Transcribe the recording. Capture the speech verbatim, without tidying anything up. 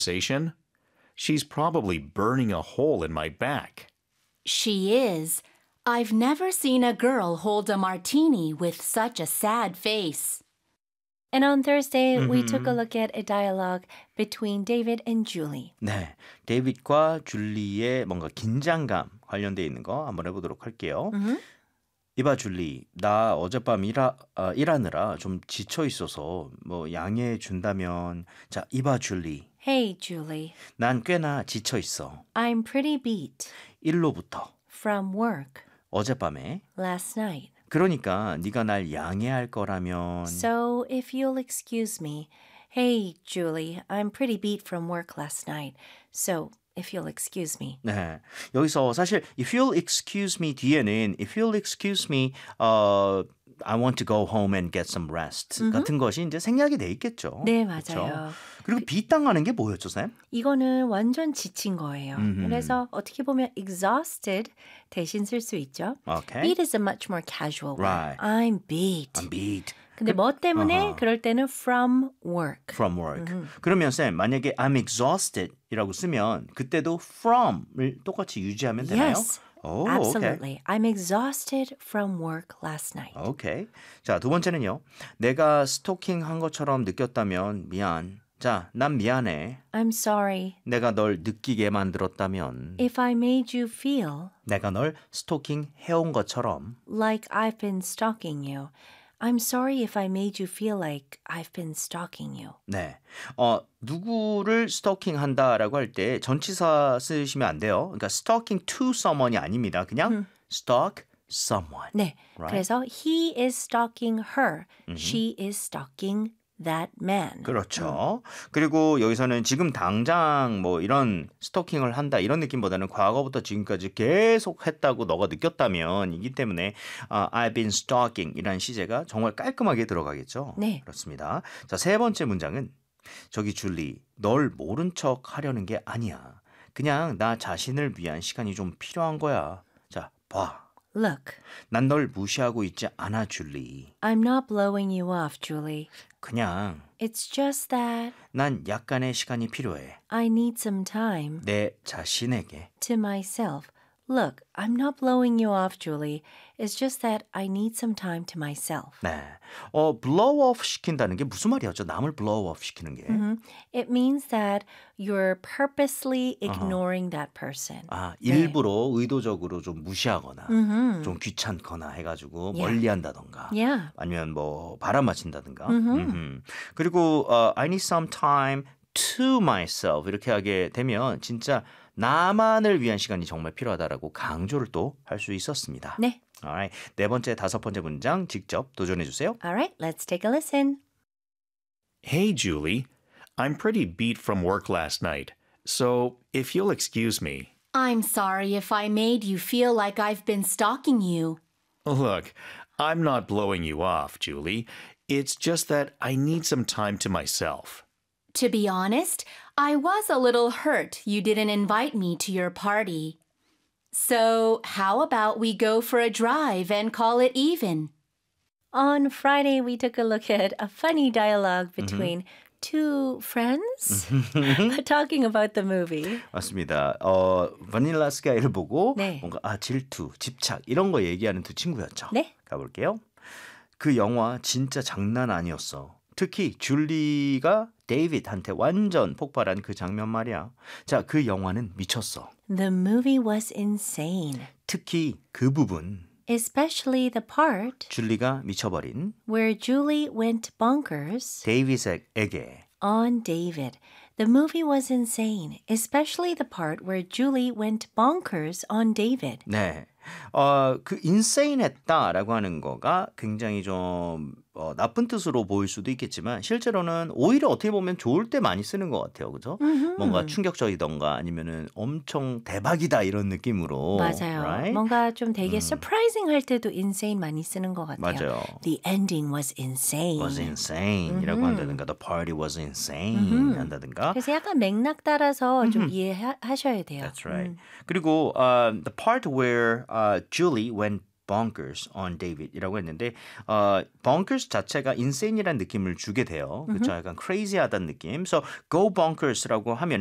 conversation? She's probably burning a hole in my back. She is. I've never seen a girl hold a martini with such a sad face. And on Thursday, Mm-hmm. we took a look at a dialogue between David and Julie. 네, 데이빗과 줄리의 뭔가 긴장감 관련돼 있는 거 한번 해보도록 할게요. Mm-hmm. 이봐 줄리, 나 어젯밤 일하, 아, 일하느라 좀 지쳐 있어서 뭐 양해해 준다면 자, 이봐 줄리, Hey, Julie. 난 꽤나 지쳐 있어. I'm pretty beat 일로부터 from work 어젯밤에 last night. 그러니까 네가 날 양해할 거라면 So, if you'll excuse me. Hey, Julie. I'm pretty beat from work last night. So, if you'll excuse me. 네, 여기서 사실 if you'll excuse me 뒤에는 if you'll excuse me uh, I want to go home and get some rest 같은 것이 이제 생략이 돼 있겠죠. 네, 그렇죠? 맞아요. 그리고 비당하는 게 뭐였죠, 쌤? 이거는 완전 지친 거예요. 음흠. 그래서 어떻게 보면 exhausted 대신 쓸 수 있죠. Okay. Beat is a much more casual word. Right. I'm beat. I'm beat. 근데 뭐 때문에 어허. 그럴 때는 from work. From work. 그러면 쌤, 만약에 I'm exhausted 이라고 쓰면 그때도 from을 똑같이 유지하면 되나요? Yes. 오, Absolutely. I'm exhausted from work last night. 오케이. 자, 두 번째는요. 내가 스토킹 한 것처럼 느꼈다면 미안. 자, 난 미안해. I'm sorry 내가 널 느끼게 만들었다면 if I made you feel 내가 널 스토킹 해온 것처럼 like I've been stalking you. I'm sorry if I made you feel like I've been stalking you. 네. 어, 누구를 스토킹 한다라고 할 때 전치사 쓰시면 안 돼요. 그러니까 stalking to someone이 아닙니다. 그냥 stalk someone. 네. Right. 그래서 he is stalking her. She is stalking that man. 그렇죠. 그리고 여기서는 지금 당장 뭐 이런 스토킹을 한다 이런 느낌보다는 과거부터 지금까지 계속 했다고 너가 느꼈다면 이기 때문에 uh, I've been stalking 이라는 시제가 정말 깔끔하게 들어가겠죠. 네. 그렇습니다. 자, 세 번째 문장은 저기 줄리, 널 모른 척 하려는 게 아니야. 그냥 나 자신을 위한 시간이 좀 필요한 거야. 자, 봐. Look, 난 널 무시하고 있지 않아, 줄리. I'm not blowing you off, Julie. 그냥 It's just that 난 약간의 시간이 필요해. I need some time 내 자신에게. to myself. Look, I'm not blowing you off, Julie. It's just that I need some time to myself. 네. 어, blow off 시킨다는 게 무슨 말이었죠? 남을 blow off 시키는 게. It means that you're purposely ignoring that person. 아, 일부러 의도적으로 좀 무시하거나 좀 귀찮거나 해가지고 Yeah. 멀리한다던가 Yeah. 아니면 뭐 바람 맞힌다든가 음흠. 그리고 어, I need some time to myself 이렇게 하게 되면 진짜 나만을 위한 시간이 정말 필요하다라고 강조를 또 할 수 있었습니다. 네. Alright. 네 번째, 다섯 번째 문장 직접 도전해 주세요. All right, let's take a listen. Hey, Julie. I'm pretty beat from work last night. So, if you'll excuse me. I'm sorry if I made you feel like I've been stalking you. Look, I'm not blowing you off, Julie. It's just that I need some time to myself. To be honest, I was a little hurt you didn't invite me to your party. So, how about we go for a drive and call it even? On Friday, we took a look at a funny dialogue between two friends talking about the movie. 맞습니다. 어, 바닐라 스카이를 보고 네. 뭔가 아 질투, 집착 이런 거 얘기하는 두 친구였죠. 네. 가볼게요. 그 영화 진짜 장난 아니었어. 특히 줄리가 데이빗한테 완전 폭발한 그 장면 말이야. 자, 그 영화는 미쳤어. The movie was insane, 특히 그 부분 especially the part 줄리가 미쳐버린 where Julie went bonkers 데이빗에게 on David. The movie was insane, especially the part where Julie went bonkers on David. 네. 어, 그 insane 했다라고 하는 거가 굉장히 좀 어, 나쁜 뜻으로 보일 수도 있겠지만 실제로는 오히려 어떻게 보면 좋을 때 많이 쓰는 것 같아요. 그죠? 뭔가 충격적이던가 아니면은 엄청 대박이다 이런 느낌으로. 맞아요. Right? 뭔가 좀 되게 surprising 할 때도 insane 많이 쓰는 것 같아요. 맞아요. The ending was insane. was insane 이라고 한다든가 the party was insane 한다든가. 그래서 약간 맥락 따라서 좀 이해하셔야 돼요. That's right. 그리고 uh, the part where uh, Julie went bonkers on David이라고 했는데 어, bonkers 자체가 insane이라는 느낌을 주게 돼요. 그렇죠? 약간 crazy하다는 느낌. So go bonkers라고 하면